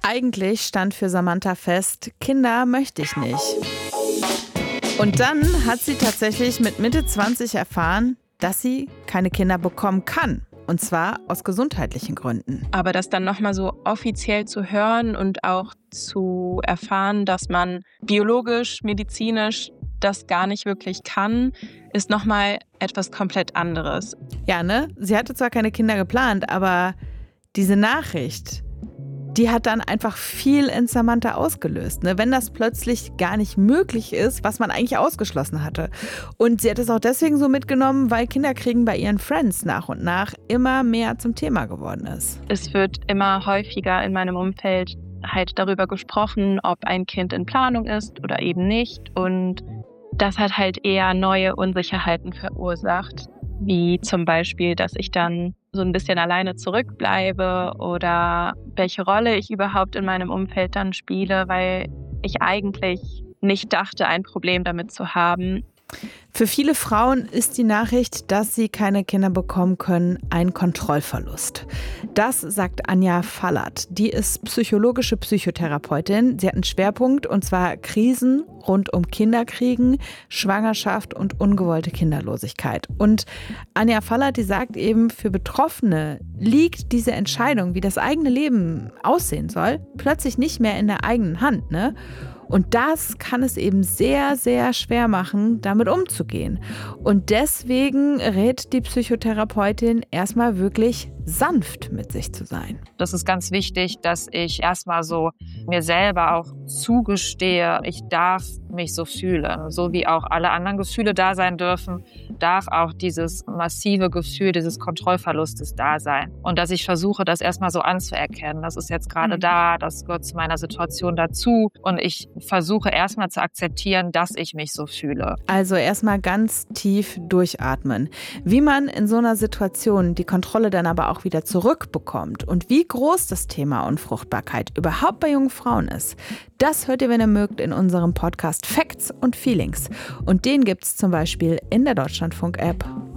Eigentlich stand für Samantha fest, Kinder möchte ich nicht. Und dann hat sie tatsächlich mit Mitte 20 erfahren, dass sie keine Kinder bekommen kann. Und zwar aus gesundheitlichen Gründen. Aber das dann nochmal so offiziell zu hören und auch zu erfahren, dass man biologisch, medizinisch das gar nicht wirklich kann, ist nochmal etwas komplett anderes. Ja, ne? Sie hatte zwar keine Kinder geplant, aber diese Nachricht, die hat dann einfach viel in Samantha ausgelöst, ne? Wenn das plötzlich gar nicht möglich ist, was man eigentlich ausgeschlossen hatte. Und sie hat es auch deswegen so mitgenommen, weil Kinderkriegen bei ihren Friends nach und nach immer mehr zum Thema geworden ist. Es wird immer häufiger in meinem Umfeld halt darüber gesprochen, ob ein Kind in Planung ist oder eben nicht. Und das hat halt eher neue Unsicherheiten verursacht, wie zum Beispiel, dass ich dann so ein bisschen alleine zurückbleibe oder welche Rolle ich überhaupt in meinem Umfeld dann spiele, weil ich eigentlich nicht dachte, ein Problem damit zu haben. Für viele Frauen ist die Nachricht, dass sie keine Kinder bekommen können, ein Kontrollverlust. Das sagt Anja Fallert. Die ist psychologische Psychotherapeutin. Sie hat einen Schwerpunkt, und zwar Krisen rund um Kinderkriegen, Schwangerschaft und ungewollte Kinderlosigkeit. Und Anja Fallert, die sagt eben, für Betroffene liegt diese Entscheidung, wie das eigene Leben aussehen soll, plötzlich nicht mehr in der eigenen Hand, ne? Und das kann es eben sehr, sehr schwer machen, damit umzugehen. Und deswegen rät die Psychotherapeutin, erstmal wirklich sanft mit sich zu sein. Das ist ganz wichtig, dass ich erstmal so mir selber auch zugestehe, ich darf mich so fühlen. So wie auch alle anderen Gefühle da sein dürfen, darf auch dieses massive Gefühl dieses Kontrollverlustes da sein. Und dass ich versuche, das erstmal so anzuerkennen. Das ist jetzt gerade da, das gehört zu meiner Situation dazu. Und ich versuche erstmal zu akzeptieren, dass ich mich so fühle. Also erstmal ganz tief durchatmen. Wie man in so einer Situation die Kontrolle dann aber auch wieder zurückbekommt und wie groß das Thema Unfruchtbarkeit überhaupt bei jungen Frauen ist, das hört ihr, wenn ihr mögt, in unserem Podcast Facts und Feelings. Und den gibt's zum Beispiel in der Deutschlandfunk-App.